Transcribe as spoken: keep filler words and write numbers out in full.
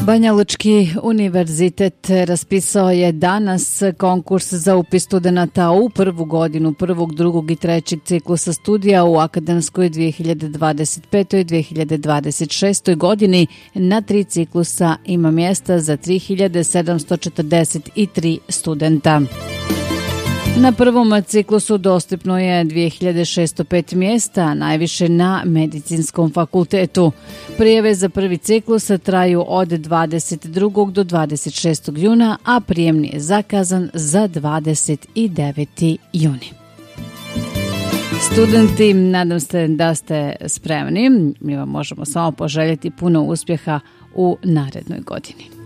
Banjalučki univerzitet raspisao je danas konkurs za upis studenata u prvu godinu prvog, drugog i trećeg ciklusa studija u akademskoj dvije hiljade dvadeset pete. i dvije hiljade dvadeset šeste. godini. Na tri ciklusa ima mjesta za tri hiljade sedamsto četrdeset tri studenta. Na prvom ciklusu dostupno je dvije hiljade šesto pet mjesta, najviše na medicinskom fakultetu. Prijave za prvi ciklus traju od dvadeset drugog do dvadeset šestog juna, a prijemni je zakazan za dvadeset deveti juni. Studenti, nadam se da ste spremni. Mi vam možemo samo poželjeti puno uspjeha u narednoj godini.